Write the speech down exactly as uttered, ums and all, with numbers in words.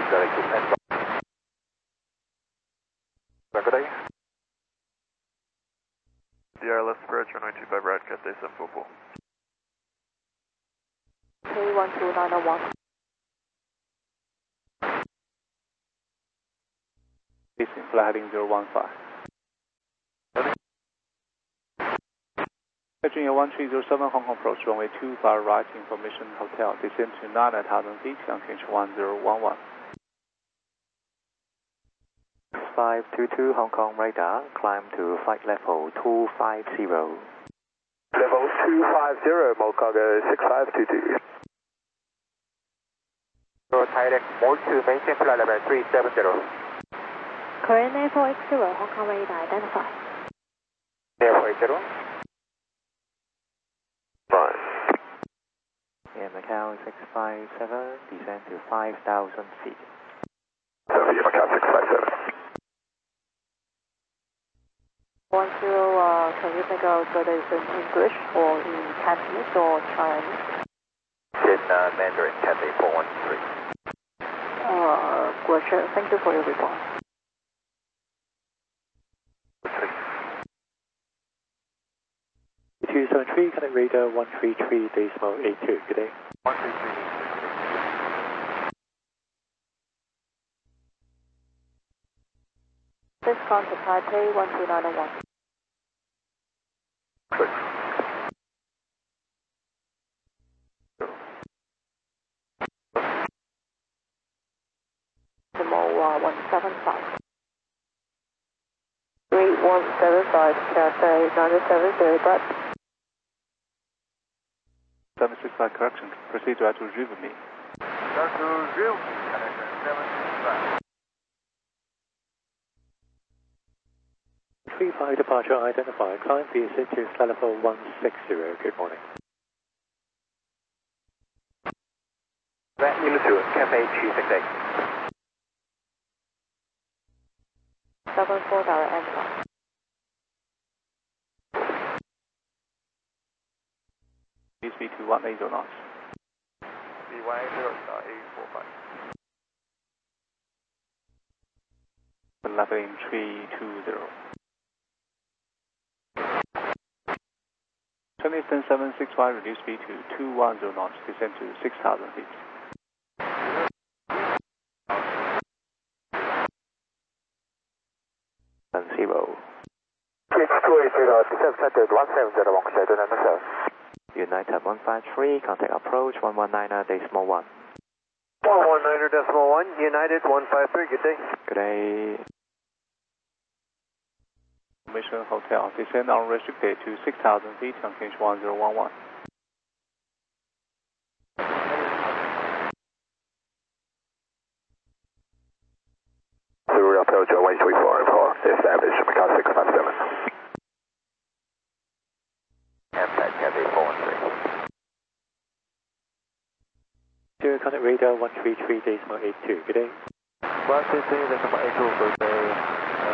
Good day. D R L S Bridge, runway two five right, Cathay seven four four. K one two nine zero one. Facing flight heading zero one five. Virginia one three zero seven, Hong Kong approach, runway two five right, Information Hotel, descend to nine thousand feet, change one zero one one. five two two Hong Kong radar, climb to flight level two five zero. Level two five zero, mode cargo six five two two. Thai deck, mode to maintain flight level three seven zero. Korean Air four X zero, Hong Kong radar identify. Air four X zero. Right. Air Macau six five seven, descend to five thousand feet. Air Macau six five seven. One zero, uh, can you make out whether it's in English or in Cantonese or Chinese? In uh, Mandarin, Cathay four one three. Uh, Guoche, thank you for your report. two seven three, connect radar one three three, decimal eight two, good day. one three three. Please contact Taipei one two nine zero one. Six. Decimal one seven five. three one seven five, Cathay nine seven zero, but seven six five, correction, proceed to actual retrieve me. Start to review. Connection seven six five. three five departure identified, climb V S to flight level one six zero, good morning. That unit to Cathay two six eight. seven four direct entry. V S to one eight zero knots. B one eight zero star eight four five. Leveling three two zero. Turn eastern seven six five, reduce speed to two one zero knots, descend to six thousand feet. And zero. H two eight zero, descent center one seven zero one, Cathay two nine seven. United one five three, contact approach one one nine decimal one. one one nine decimal one, United one five three, good day. Good day. Mission Hotel, descend unrestricted to six thousand feet, change one zero one one. Zero approach one three four four, establish Macau six five seven. Impact Cathay four one three. Zero, contact radar one three three, decimal eight two, good day. one three three, decimal eight two, good day.